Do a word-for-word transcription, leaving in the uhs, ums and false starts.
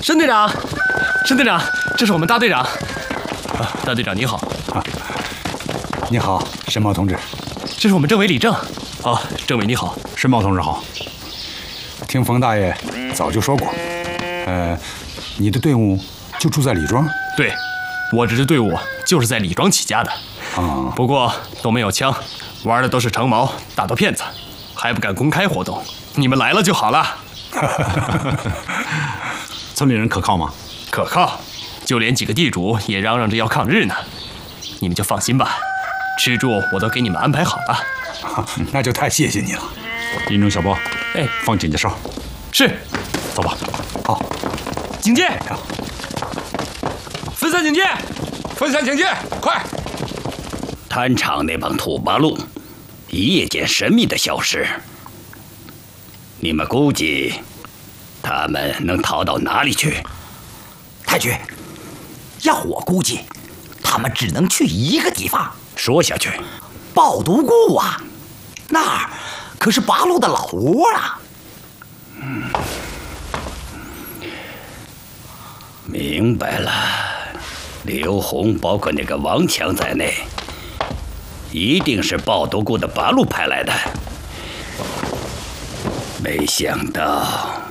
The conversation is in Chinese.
申队长，申队长，这是我们大队长。啊，大队长你好。啊， 你好，申茂同志。 这是我们政委李正。哦，政委你好， 申茂同志好。听冯大爷早就说过，呃，你的队伍就住在李庄。 对，我这支队伍就是在李庄起家的。 啊， 不过都没有枪，玩的都是长矛，大刀片子，还不敢公开活动。你们来了就好了。 村里人可靠吗？ 可靠，就连几个地主也嚷嚷着要抗日呢。你们就放心吧，吃住我都给你们安排好了。 那就太谢谢你了。 林中小波， 哎， 放警戒哨。 是， 走吧。 好， 警戒，分散警戒， 分散警戒，快！ 滩场那帮土八路，一夜间神秘的消失。你们估计他们能逃到哪里去？ 太君，要我估计，他们只能去一个地方。 说下去。 抱独固啊，那儿可是八路的老窝啊。 嗯，明白了。刘洪，包括那个王强在内，一定是抱独固的八路派来的。没想到